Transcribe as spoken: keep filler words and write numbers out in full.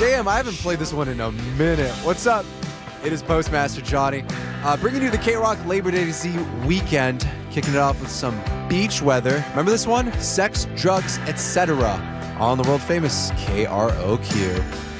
Damn, I haven't played this one in a minute. What's up? It is Postmaster Johnny, uh, bringing you the K-Rock Labor Day Z weekend, kicking it off with some beach weather. Remember this one? Sex, drugs, et cetera on the world famous K R O Q.